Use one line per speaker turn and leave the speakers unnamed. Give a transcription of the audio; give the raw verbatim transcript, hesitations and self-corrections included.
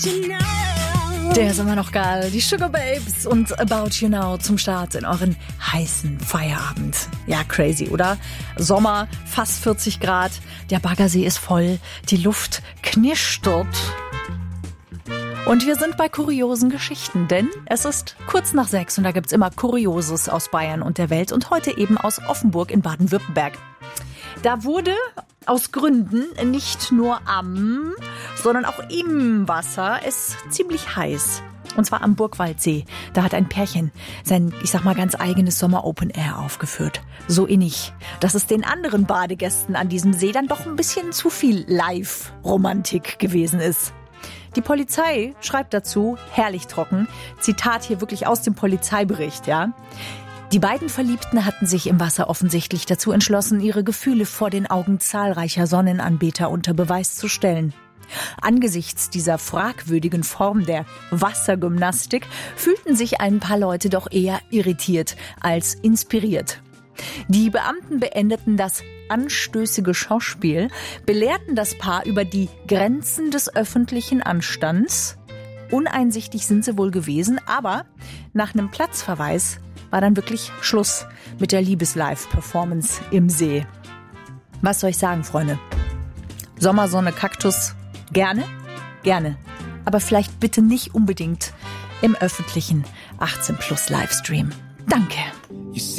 Der ist immer noch geil. Die Sugar Babes und About You Now zum Start in euren heißen Feierabend. Ja, crazy, oder? Sommer, fast vierzig Grad, der Baggersee ist voll, die Luft knirscht dort. Und wir sind bei kuriosen Geschichten, denn es ist kurz nach sechs und da gibt's immer Kurioses aus Bayern und der Welt und heute eben aus Offenburg in Baden-Württemberg. Da wurde aus Gründen nicht nur am, sondern auch im Wasser es ziemlich heiß. Und zwar am Burgwaldsee. Da hat ein Pärchen sein, ich sag mal, ganz eigenes Sommer-Open-Air aufgeführt. So innig, dass es den anderen Badegästen an diesem See dann doch ein bisschen zu viel Live-Romantik gewesen ist. Die Polizei schreibt dazu, herrlich trocken, Zitat hier wirklich aus dem Polizeibericht, ja. Die beiden Verliebten hatten sich im Wasser offensichtlich dazu entschlossen, ihre Gefühle vor den Augen zahlreicher Sonnenanbeter unter Beweis zu stellen. Angesichts dieser fragwürdigen Form der Wassergymnastik fühlten sich ein paar Leute doch eher irritiert als inspiriert. Die Beamten beendeten das anstößige Schauspiel, belehrten das Paar über die Grenzen des öffentlichen Anstands. Uneinsichtig sind sie wohl gewesen, aber nach einem Platzverweis war dann wirklich Schluss mit der Liebes-Live-Performance im See. Was soll ich sagen, Freunde? Sommersonne, Kaktus, gerne? Gerne. Aber vielleicht bitte nicht unbedingt im öffentlichen achtzehn plus Livestream. Danke.